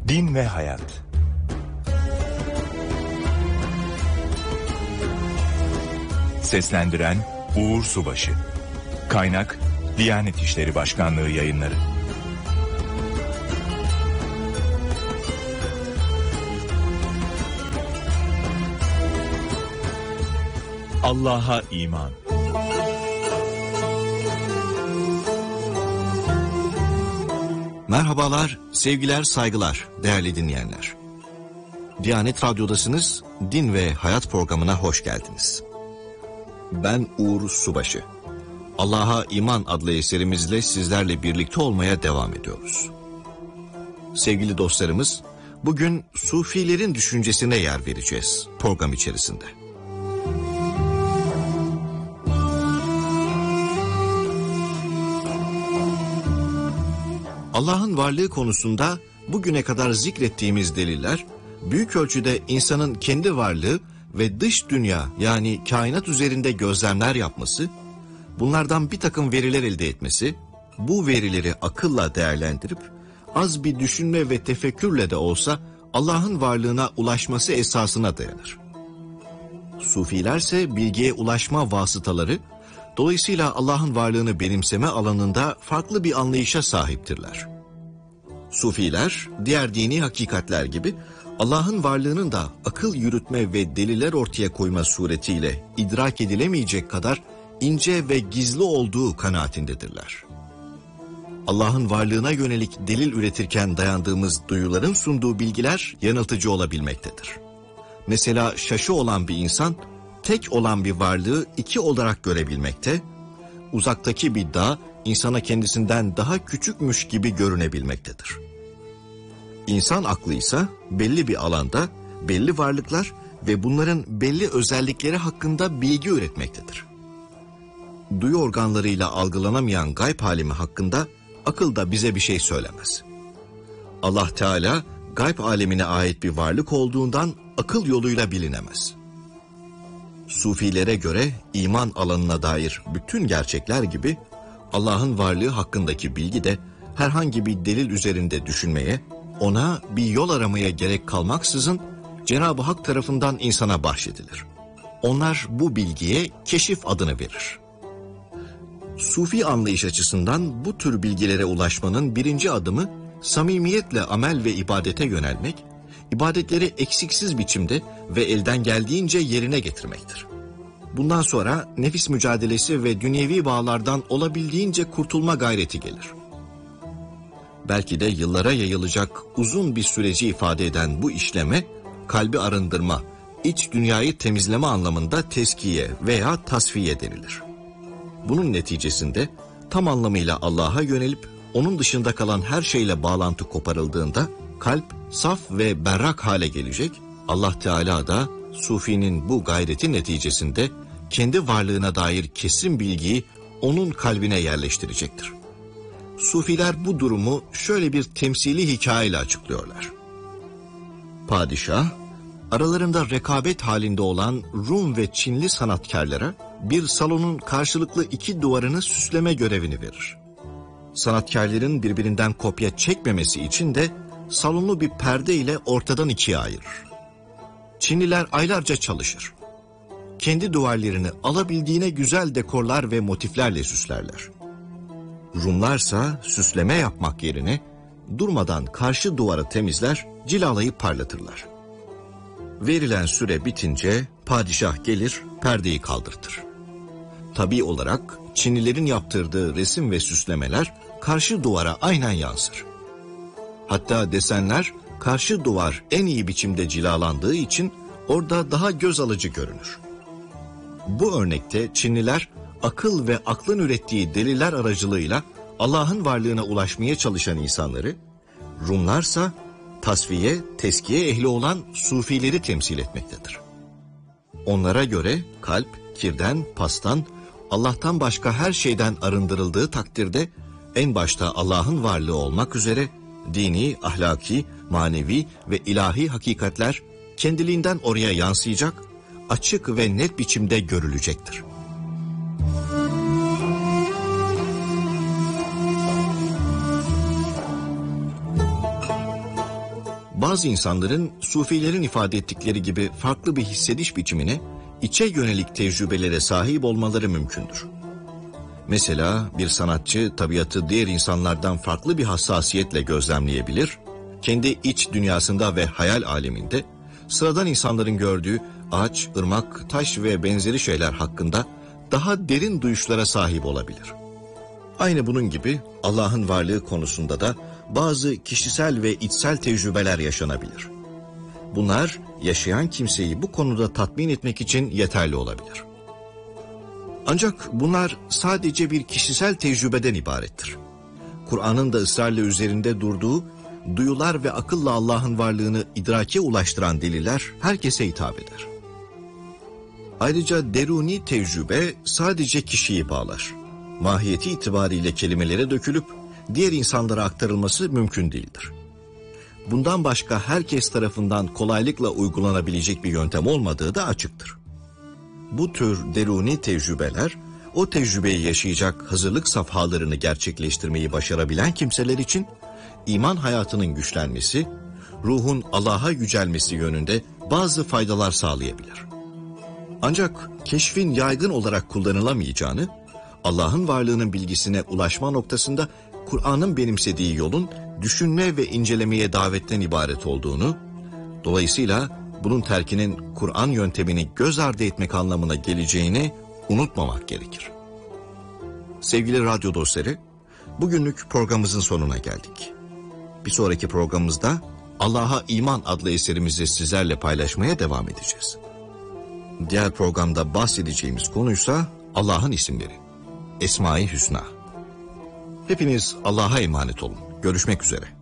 Din ve Hayat. Seslendiren Uğur Subaşı. Kaynak Diyanet İşleri Başkanlığı Yayınları. Allah'a iman. Merhabalar, sevgiler, saygılar değerli dinleyenler. Diyanet Radyo'dasınız, Din ve Hayat programına hoş geldiniz. Ben Uğur Subaşı. Allah'a iman adlı eserimizle sizlerle birlikte olmaya devam ediyoruz. Sevgili dostlarımız, bugün Sufilerin düşüncesine yer vereceğiz program içerisinde. Allah'ın varlığı konusunda bugüne kadar zikrettiğimiz deliller, büyük ölçüde insanın kendi varlığı ve dış dünya yani kainat üzerinde gözlemler yapması, bunlardan bir takım veriler elde etmesi, bu verileri akılla değerlendirip az bir düşünme ve tefekkürle de olsa Allah'ın varlığına ulaşması esasına dayanır. Sufilerse bilgiye ulaşma vasıtaları, dolayısıyla Allah'ın varlığını benimseme alanında farklı bir anlayışa sahiptirler. Sufiler, diğer dini hakikatler gibi Allah'ın varlığının da akıl yürütme ve deliller ortaya koyma suretiyle idrak edilemeyecek kadar ince ve gizli olduğu kanaatindedirler. Allah'ın varlığına yönelik delil üretirken dayandığımız duyuların sunduğu bilgiler yanıltıcı olabilmektedir. Mesela şaşı olan bir insan, tek olan bir varlığı iki olarak görebilmekte, uzaktaki bir dağ insana kendisinden daha küçükmüş gibi görünebilmektedir. İnsan aklı ise belli bir alanda belli varlıklar ve bunların belli özellikleri hakkında bilgi üretmektedir. Duyu organlarıyla algılanamayan gayb alemi hakkında akıl da bize bir şey söylemez. Allah Teala gayb alemine ait bir varlık olduğundan akıl yoluyla bilinemez. Sufilere göre iman alanına dair bütün gerçekler gibi Allah'ın varlığı hakkındaki bilgi de herhangi bir delil üzerinde düşünmeye, ona bir yol aramaya gerek kalmaksızın Cenab-ı Hak tarafından insana bahşedilir. Onlar bu bilgiye keşif adını verir. Sufi anlayış açısından bu tür bilgilere ulaşmanın birinci adımı samimiyetle amel ve ibadete yönelmek, ibadetleri eksiksiz biçimde ve elden geldiğince yerine getirmektir. Bundan sonra nefis mücadelesi ve dünyevi bağlardan olabildiğince kurtulma gayreti gelir. Belki de yıllara yayılacak uzun bir süreci ifade eden bu işleme, kalbi arındırma, iç dünyayı temizleme anlamında teskiye veya tasfiye denilir. Bunun neticesinde tam anlamıyla Allah'a yönelip onun dışında kalan her şeyle bağlantı koparıldığında kalp saf ve berrak hale gelecek. Allah Teala da Sufinin bu gayreti neticesinde kendi varlığına dair kesin bilgiyi onun kalbine yerleştirecektir. Sufiler bu durumu şöyle bir temsili hikayeyle açıklıyorlar. Padişah, aralarında rekabet halinde olan Rum ve Çinli sanatkarlara bir salonun karşılıklı iki duvarını süsleme görevini verir. Sanatkarların birbirinden kopya çekmemesi için de salonu bir perde ile ortadan ikiye ayırır. Çinliler aylarca çalışır. Kendi duvarlarını alabildiğine güzel dekorlar ve motiflerle süslerler. Rumlarsa süsleme yapmak yerine durmadan karşı duvarı temizler, cilalayıp parlatırlar. Verilen süre bitince padişah gelir, perdeyi kaldırtır. Tabii olarak Çinlilerin yaptırdığı resim ve süslemeler karşı duvara aynen yansır. Hatta desenler karşı duvar en iyi biçimde cilalandığı için orada daha göz alıcı görünür. Bu örnekte Çinliler akıl ve aklın ürettiği deliller aracılığıyla Allah'ın varlığına ulaşmaya çalışan insanları, Rumlarsa tasfiye, teskiye ehli olan sufileri temsil etmektedir. Onlara göre kalp, kirden, pastan, Allah'tan başka her şeyden arındırıldığı takdirde en başta Allah'ın varlığı olmak üzere dini, ahlaki, manevi ve ilahi hakikatler kendiliğinden oraya yansıyacak, açık ve net biçimde görülecektir. Bazı insanların sufilerin ifade ettikleri gibi farklı bir hissediş biçimine, içe yönelik tecrübelere sahip olmaları mümkündür. Mesela bir sanatçı tabiatı diğer insanlardan farklı bir hassasiyetle gözlemleyebilir, kendi iç dünyasında ve hayal aleminde sıradan insanların gördüğü ağaç, ırmak, taş ve benzeri şeyler hakkında daha derin duyuşlara sahip olabilir. Aynı bunun gibi Allah'ın varlığı konusunda da bazı kişisel ve içsel tecrübeler yaşanabilir. Bunlar yaşayan kimseyi bu konuda tatmin etmek için yeterli olabilir. Ancak bunlar sadece bir kişisel tecrübeden ibarettir. Kur'an'ın da ısrarla üzerinde durduğu, duyular ve akılla Allah'ın varlığını idrake ulaştıran deliller herkese hitap eder. Ayrıca deruni tecrübe sadece kişiyi bağlar. Mahiyeti itibariyle kelimelere dökülüp diğer insanlara aktarılması mümkün değildir. Bundan başka herkes tarafından kolaylıkla uygulanabilecek bir yöntem olmadığı da açıktır. Bu tür deruni tecrübeler, o tecrübeyi yaşayacak hazırlık safhalarını gerçekleştirmeyi başarabilen kimseler için iman hayatının güçlenmesi, ruhun Allah'a yücelmesi yönünde bazı faydalar sağlayabilir. Ancak keşfin yaygın olarak kullanılamayacağını, Allah'ın varlığının bilgisine ulaşma noktasında Kur'an'ın benimsediği yolun düşünme ve incelemeye davetten ibaret olduğunu, dolayısıyla bunun terkinin Kur'an yöntemini göz ardı etmek anlamına geleceğini unutmamak gerekir. Sevgili radyo dostları, bugünlük programımızın sonuna geldik. Bir sonraki programımızda Allah'a İman adlı eserimizi sizlerle paylaşmaya devam edeceğiz. Diğer programda bahsedeceğimiz konuysa Allah'ın isimleri, Esma-i Hüsna. Hepiniz Allah'a emanet olun. Görüşmek üzere.